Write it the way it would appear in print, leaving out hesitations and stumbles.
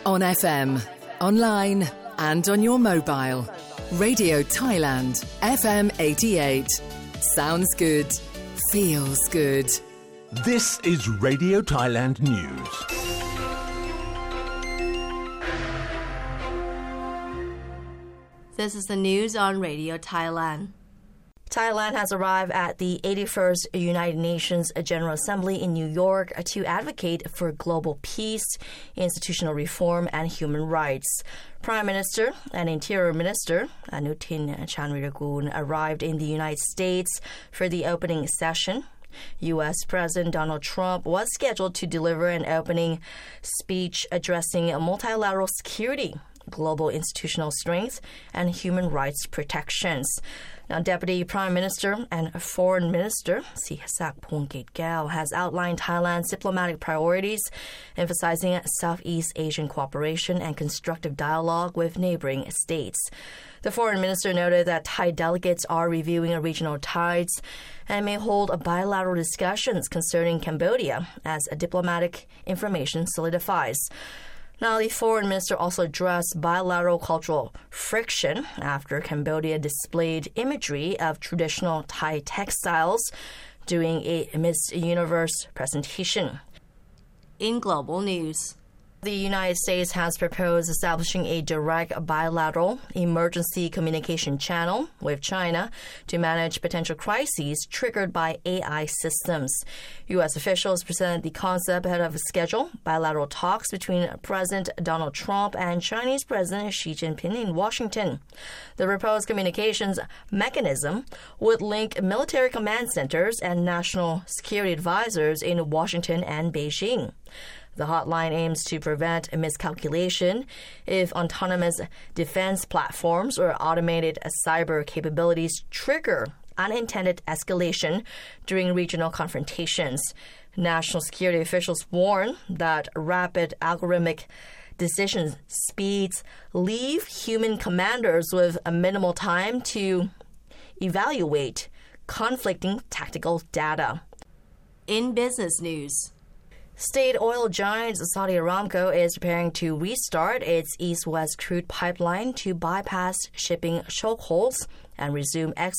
On FM, online and on your mobile. Radio Thailand, FM 88. Sounds good. Feels good. This is Radio Thailand News. This is the news on Radio Thailand. Thailand has arrived at the 81st United Nations General Assembly in New York to advocate for global peace, institutional reform, and human rights. Prime Minister and Interior Minister Anutin Charnvirakul arrived in the United States for the opening session. U.S. President Donald Trump was scheduled to deliver an opening speech addressing multilateral security, global institutional strength, and human rights protections. Now, Deputy Prime Minister and Foreign Minister Sihasak Phongketkaew has outlined Thailand's diplomatic priorities, emphasizing Southeast Asian cooperation and constructive dialogue with neighboring states. The Foreign Minister noted that Thai delegates are reviewing regional ties and may hold bilateral discussions concerning Cambodia as diplomatic information solidifies. Now, the Foreign Minister also addressed bilateral cultural friction after Cambodia displayed imagery of traditional Thai textiles during a Miss Universe presentation. In global news, the United States has proposed establishing a direct bilateral emergency communication channel with China to manage potential crises triggered by AI systems. U.S. officials presented the concept ahead of scheduled bilateral talks between President Donald Trump and Chinese President Xi Jinping in Washington. The proposed communications mechanism would link military command centers and national security advisors in Washington and Beijing. The hotline aims to prevent a miscalculation if autonomous defense platforms or automated cyber capabilities trigger unintended escalation during regional confrontations. National security officials warn that rapid algorithmic decision speeds leave human commanders with a minimal time to evaluate conflicting tactical data. In business news, state oil giant Saudi Aramco is preparing to restart its east-west crude pipeline to bypass shipping chokeholds and resume